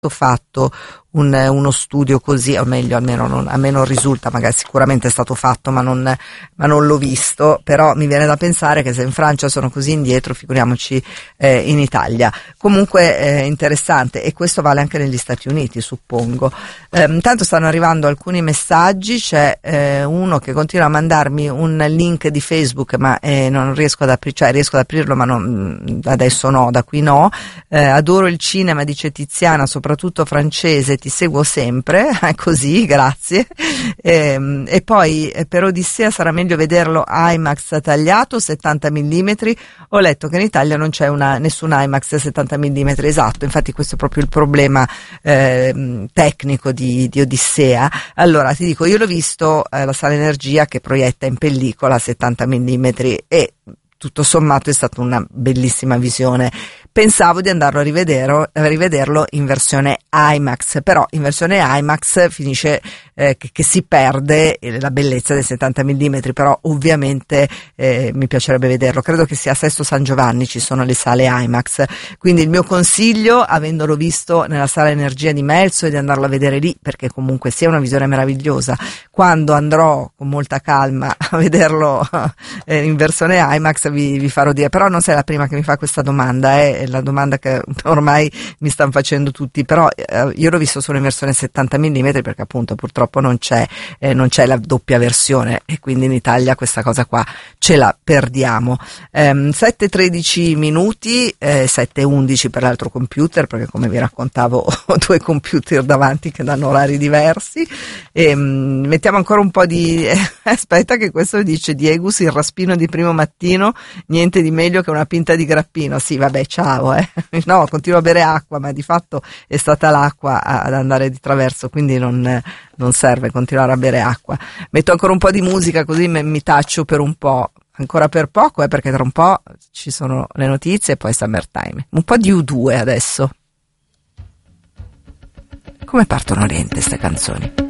fatto uno studio così, o meglio almeno a me non risulta, magari sicuramente è stato fatto ma non l'ho visto, però mi viene da pensare che se in Francia sono così indietro, figuriamoci in Italia. Comunque interessante, e questo vale anche negli Stati Uniti, suppongo. Intanto stanno arrivando alcuni messaggi, c'è uno che continua a mandarmi un link di Facebook ma non riesco ad aprire, cioè riesco ad aprirlo ma adesso no, da qui no. Adoro il cinema, dice Tiziana, soprattutto francese, ti seguo sempre, così, grazie. E poi per Odissea sarà meglio vederlo IMAX tagliato 70 mm. Ho letto che in Italia non c'è nessun IMAX 70 mm, esatto, infatti questo è proprio il problema tecnico di Odissea. Allora ti dico, io l'ho visto la Sala Energia che proietta in pellicola 70 mm e tutto sommato è stata una bellissima visione. Pensavo di andarlo a rivederlo in versione IMAX, però in versione IMAX finisce che si perde la bellezza dei 70 mm, però ovviamente mi piacerebbe vederlo. Credo che sia a Sesto San Giovanni ci sono le sale IMAX, quindi il mio consiglio, avendolo visto nella Sala Energia di Melzo, è di andarlo a vedere lì, perché comunque sia una visione meravigliosa. Quando andrò con molta calma a vederlo in versione IMAX vi farò dire, però non sei la prima che mi fa questa domanda, è la domanda che ormai mi stanno facendo tutti, però io l'ho visto solo in versione 70 mm perché appunto purtroppo non c'è la doppia versione, e quindi in Italia questa cosa qua ce la perdiamo. 7:13 minuti, 7:11 per l'altro computer, perché come vi raccontavo ho due computer davanti che danno orari diversi. Mettiamo ancora un po' di aspetta, che questo dice Diegus, il raspino di primo mattino, niente di meglio che una pinta di grappino. Sì, vabbè, ciao, no, continuo a bere acqua, ma di fatto è stata l'acqua ad andare di traverso, quindi non serve continuare a bere acqua. Metto ancora un po' di musica così mi taccio per un po', ancora per poco, perché tra un po' ci sono le notizie e poi Summertime. Un po' di U2 adesso. Come partono lente ste canzoni?